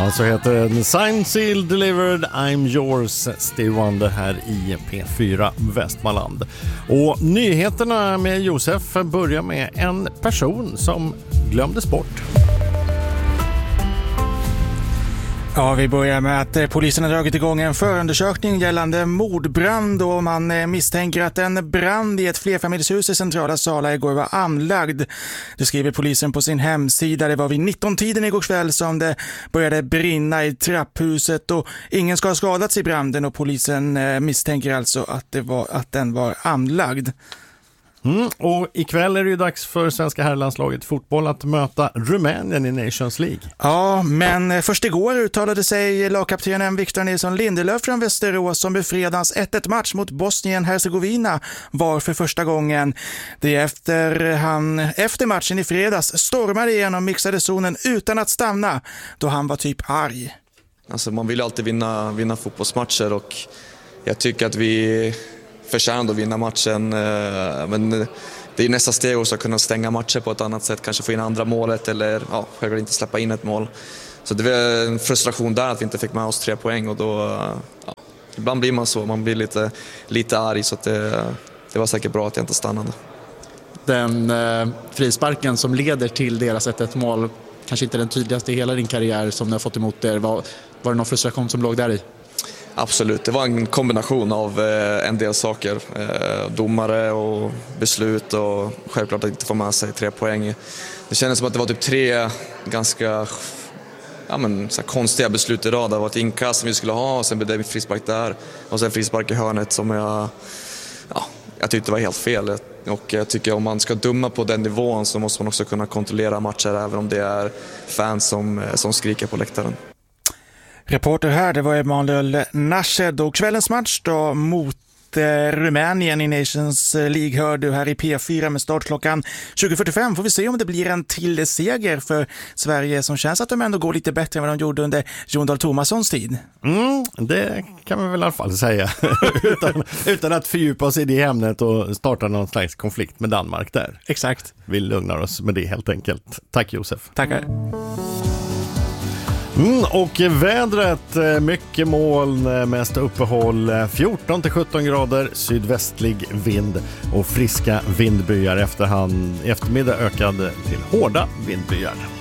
Så heter den Sign Seal Delivered, I'm Yours, Stevie Wonder här i P4 Västmanland. Och nyheterna med Josef börjar med en person som glömdes bort. Ja, vi börjar med att polisen har dragit igång en förundersökning gällande mordbrand och man misstänker att en brand i ett flerfamiljshus i centrala Sala igår var anlagd. Det skriver polisen på sin hemsida. Det var vid 19-tiden igår kväll som det började brinna i trapphuset och ingen ska ha skadats i branden och polisen misstänker alltså att den var anlagd. Och ikväll är det ju dags för svenska herrlandslaget fotboll att möta Rumänien i Nations League. Ja, men först igår uttalade sig lagkaptenen Victor Nilsson Lindelöf från Västerås som i fredagens 1-1 match mot Bosnien-Hercegovina var för första gången. Det är efter matchen i fredags stormade igenom mixade zonen utan att stanna då han var typ arg. Alltså man vill alltid vinna fotbollsmatcher och jag tycker att vi förtjänade att vinna matchen, men det är nästa steg också att kunna stänga matcher på ett annat sätt, kanske få in andra målet eller självklart inte släppa in ett mål. Så det var en frustration där att vi inte fick med oss 3 poäng och då, ibland blir man så, man blir lite arg så att det var säkert bra att jag inte stannade. Den frisparken som leder till deras 1-1 mål, kanske inte den tydligaste i hela din karriär som ni har fått emot er, var det någon frustration som låg där i? Absolut, det var en kombination av en del saker. Domare och beslut och självklart att inte få med sig 3 poäng. Det kändes som att det var typ 3 ganska så konstiga beslut i rad. Det var ett inkast som vi skulle ha och sen blev det en frispark där. Och sen frispark i hörnet som jag tyckte var helt fel. Och jag tycker om man ska döma på den nivån så måste man också kunna kontrollera matcher även om det är fans som skriker på läktaren. Reporter här, det var Emanuel Nashed och kvällens match då mot Rumänien i Nations League hör du här i P4 med start klockan 20.45. Får vi se om det blir en till seger för Sverige som känns att de ändå går lite bättre än vad de gjorde under Jon Dahl Tomassons tid. Det kan man väl i alla fall säga utan att fördjupa oss i det ämnet och starta någon slags konflikt med Danmark där. Exakt. Vi lugnar oss med det helt enkelt. Tack Josef. Tackar. Och vädret, mycket moln, mest uppehåll, 14-17 grader, sydvästlig vind och friska vindbyar eftermiddag ökad till hårda vindbyar.